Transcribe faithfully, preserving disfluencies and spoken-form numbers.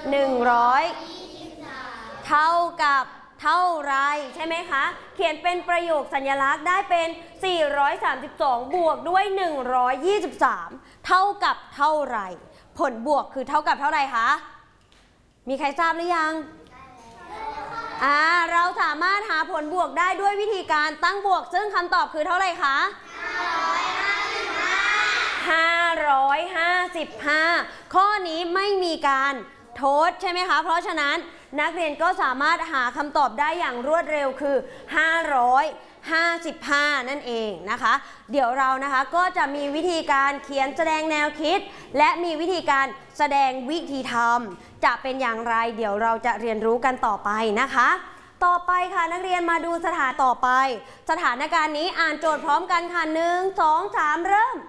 หนึ่งร้อยเท่ากับเท่าไรใช่ไหมคะเขียนเป็นประโยคสัญลักษณ์ได้เป็นสี่ร้อยสามสิบสองบวกด้วยหนึ่งร้อยยี่สิบสามเท่ากับเท่าไรผลบวกคือเท่ากับเท่าไรคะมีใครทราบหรือยังอ่าเราสามารถหาผลบวกได้ด้วยวิธีการตั้งบวกซึ่งคำตอบคือเท่าไรคะห้าร้อยห้าสิบห้าข้อนี้ไม่มีการทดใช่ไหมคะเพราะฉะนั้นนักเรียนก็สามารถหาคำตอบได้อย่างรวดเร็วคือห้าร้อยห้าสิบห้านั่นเองนะคะเดี๋ยวเรานะคะก็จะมีวิธีการเขียนแสดงแนวคิดและมีวิธีการแสดงวิธีทำจะเป็นอย่างไรเดี๋ยวเราจะเรียนรู้กันต่อไปนะคะต่อไปค่ะนักเรียนมาดูสถานต่อไปสถานการณ์นี้อ่านโจทย์พร้อมกันค่ะหนึ่ง สอง สามเริ่ม